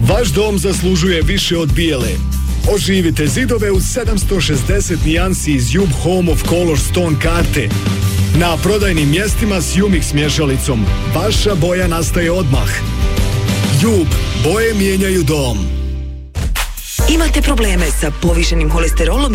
Vaš dom zaslužuje više od bijele. Oživite zidove u 760 nijansi iz Jub Home of Color Stone karte. Na prodajnim mjestima s Umix mješalicom. Vaša boja nastaje odmah. Jub, boje mijenjaju dom. Imate probleme sa povišenim holesterolom